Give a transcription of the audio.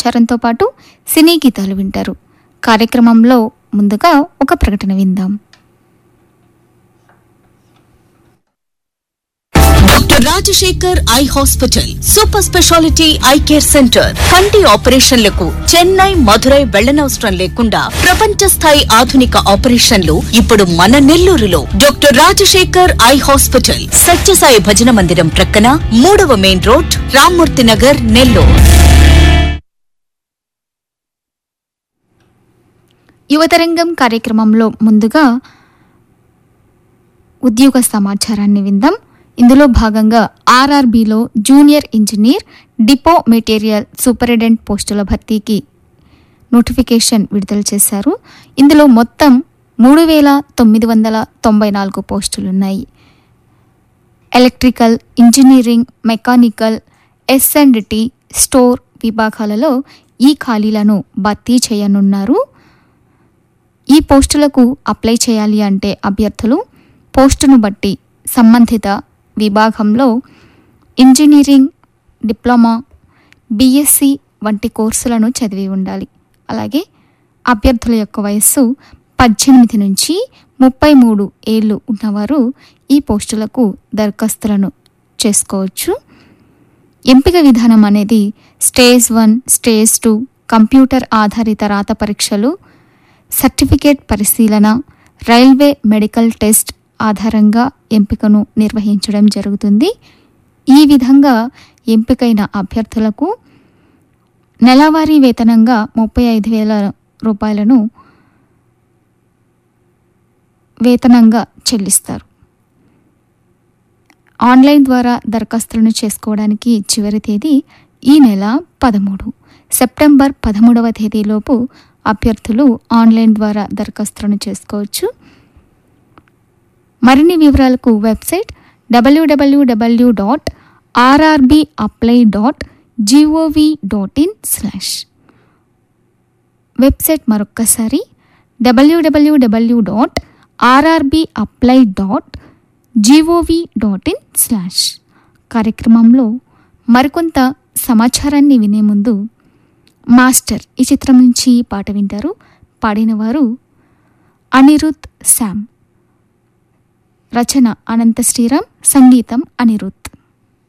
సమాచారంతో పాటు సినీ గీతాలు వింటారు. కార్యక్రమంలో ముందుగా ఒక ప్రకటన విందాం. Doctor Rajasekhar eye hospital super speciality eye care centre. కంటి ఆపరేషన్లకు చెన్నై, మధురై వెళ్లనవసరం లేకుండా ప్రపంచ స్థాయి ఆధునిక ఆపరేషన్లు ఇప్పుడు మన నెల్లూరులో. Doctor Rajasekhar eye hospital, Sathya Sai భజన మందిరం ప్రక్కన, 3వ మెయిన్ రోడ్, రామ్మూర్తి నగర్, నెల్లూరు. యువతరంగం కార్యక్రమంలో ముందుగా ఉద్యోగ సమాచారాన్ని విందాం. ఇందులో భాగంగా ఆర్ఆర్బీలో junior engineer, depot material superintendent పోస్టుల భర్తీకి నోటిఫికేషన్ విడుదల చేశారు. ఇందులో మొత్తం 3,994 పోస్టులున్నాయి. Electrical, engineering, mechanical, S&T, store విభాగాలలో ఈ ఖాళీలను భర్తీ చేయనున్నారు. ఈ పోస్టులకు అప్లై చేయాలి అంటే అభ్యర్థులు పోస్టును బట్టి సంబంధిత విభాగంలో ఇంజనీరింగ్, డిప్లొమా, BSc వంటి కోర్సులను చదివి ఉండాలి. అలాగే అభ్యర్థుల యొక్క వయస్సు 18 నుంచి 33 ఏళ్ళు ఉన్నవారు ఈ పోస్టులకు దరఖాస్తులను చేసుకోవచ్చు. ఎంపిక విధానం అనేది స్టేజ్ 1, స్టేజ్ 2 కంప్యూటర్ ఆధారిత రాత పరీక్షలు, సర్టిఫికేట్ పరిశీలన, రైల్వే మెడికల్ టెస్ట్ ఆధారంగా ఎంపికను నిర్వహించడం జరుగుతుంది. ఈ విధంగా ఎంపికైన అభ్యర్థులకు నెలవారీ వేతనంగా 35,000 రూపాయలను వేతనంగా చెల్లిస్తారు. ఆన్లైన్ ద్వారా దరఖాస్తులను చేసుకోవడానికి చివరి తేదీ ఈ నెల 13. సెప్టెంబర్ 13వ తేదీలోపు అభ్యర్థులు ఆన్లైన్ ద్వారా దరఖాస్తులను చేసుకోవచ్చు. మరిన్ని వివరాలకు వెబ్సైట్ www.rrbapply.gov.in/ వెబ్సైట్ మరొక్కసారి www.rrbapply.gov.in/. కార్యక్రమంలో మరికొంత సమాచారాన్ని వినే ముందు మాస్టర్ ఈ చిత్రం నుంచి పాట వింటారు. పాడినవారు అనిరుద్, శామ్. రచన అనంత శ్రీరామ్, సంగీతం అనిరుద్.